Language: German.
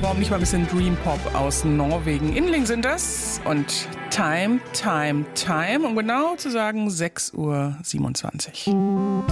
warum nicht mal ein bisschen Dream Pop aus Norwegen? Inling sind das und Time. Um genau zu sagen 6:27 Uhr.